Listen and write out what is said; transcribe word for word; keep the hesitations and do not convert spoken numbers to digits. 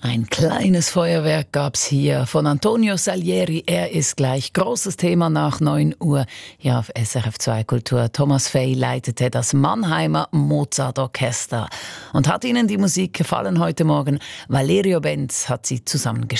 Ein kleines Feuerwerk gab's hier von Antonio Salieri. Er ist gleich großes Thema nach neun Uhr hier auf S R F zwei Kultur. Thomas Fey leitete das Mannheimer Mozart-Orchester. Und hat Ihnen die Musik gefallen heute Morgen? Valerio Benz hat sie zusammengestellt.